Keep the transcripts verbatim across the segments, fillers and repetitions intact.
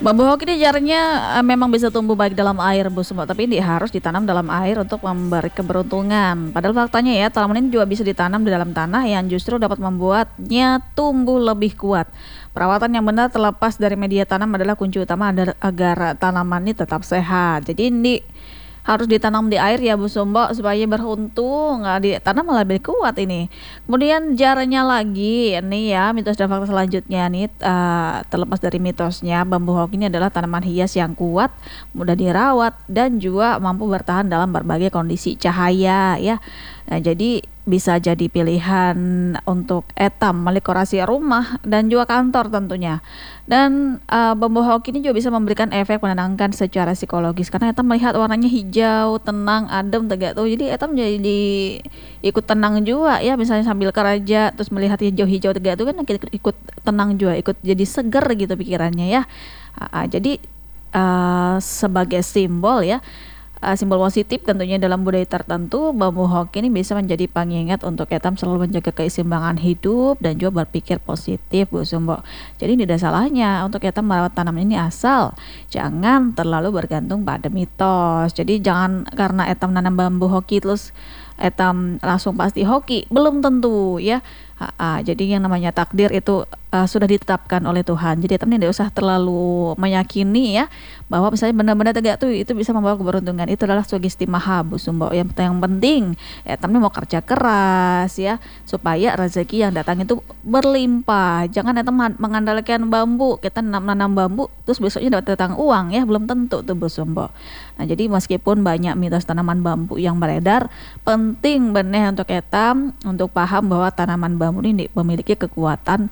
Bambu hoki ini jarnya eh, memang bisa tumbuh baik dalam air Bu Sumbo, tapi ini harus ditanam dalam air untuk memberi keberuntungan. Padahal faktanya ya, tanaman ini juga bisa ditanam di dalam tanah yang justru dapat membuatnya tumbuh lebih kuat. Perawatan yang benar terlepas dari media tanam adalah kunci utama agar, agar tanaman ini tetap sehat. Jadi ini harus ditanam di air ya Bu Sumbo supaya beruntung, nggak ditanam malah lebih kuat ini. Kemudian jaranya lagi ini ya, mitos dan fakta selanjutnya nih, eh, terlepas dari mitosnya, bambu hoki ini adalah tanaman hias yang kuat, mudah dirawat dan juga mampu bertahan dalam berbagai kondisi cahaya ya. Nah, jadi bisa jadi pilihan untuk etam mendekorasi rumah dan juga kantor tentunya. Dan uh, bambu hoki ini juga bisa memberikan efek menenangkan secara psikologis karena etam melihat warnanya hijau, tenang, adem, tegak tuh. Jadi etam jadi ikut tenang juga ya, misalnya sambil kerja terus melihat hijau-hijau tegak tuh kan ikut, ikut tenang juga, ikut jadi seger gitu pikirannya ya. Uh, uh, jadi uh, sebagai simbol ya, uh, simbol positif tentunya dalam budaya tertentu, bambu hoki ini bisa menjadi pengingat untuk etam selalu menjaga keseimbangan hidup dan juga berpikir positif Bu Sumbo. Jadi tidak salahnya untuk etam merawat tanaman ini, asal jangan terlalu bergantung pada mitos. Jadi jangan karena etam nanam bambu hoki terus etam langsung pasti hoki, belum tentu ya. Ha, ha, jadi yang namanya takdir itu uh, sudah ditetapkan oleh Tuhan. Jadi etam ini tidak usah terlalu meyakini ya bahwa misalnya benda-benda tegak tuh itu bisa membawa keberuntungan. Itu adalah sugesti maha Bu Sumbo. Yang, yang penting etam ini mau kerja keras ya supaya rezeki yang datang itu berlimpah. Jangan etam mengandalkan bambu, kita nanam bambu terus besoknya dapat datang uang ya, belum tentu tuh Bu Sumbo. Nah, jadi meskipun banyak mitos tanaman bambu yang beredar, penting benar untuk etam untuk paham bahwa tanaman bambu ini memiliki kekuatan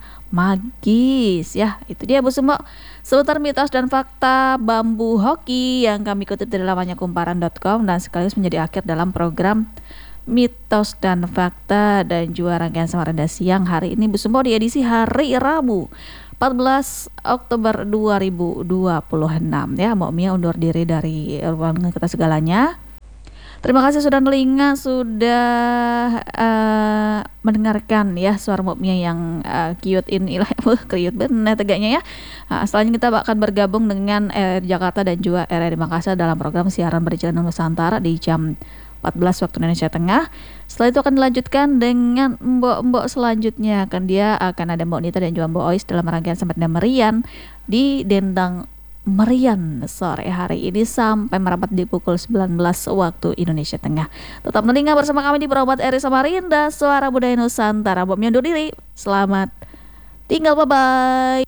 magis ya. Itu dia Bu Sumbo, seputar mitos dan fakta bambu hoki yang kami kutip dari lamannya kumparan dot com dan sekaligus menjadi akhir dalam program mitos dan fakta dan juga rangkaian Samarinda Siang hari ini Bu Sumbo di edisi hari Rabu empat belas Oktober dua ribu dua puluh enam ya. Mbak Mia undur diri dari ruang kita segalanya. Terima kasih sudah telinga, sudah uh, mendengarkan ya suara Mbak Mia yang uh, cute ini lah, cute bener tegaknya ya. Uh, selanjutnya kita akan bergabung dengan R R I Jakarta dan juga R R I Makassar dalam program siaran berjalan Nusantara di jam empat belas waktu Indonesia Tengah. Setelah itu akan dilanjutkan dengan mbok-mbok selanjutnya. Akan dia akan ada Mbok Nita dan juga Mbok Ois dalam rangkaian Samarinda Merian di Dendang Merian sore hari ini sampai merapat di pukul sembilan belas waktu Indonesia Tengah. Tetap telinga bersama kami di Berobat R I Samarinda, Suara Budaya Nusantara. Mbok Mia undur diri. Selamat tinggal, bye-bye.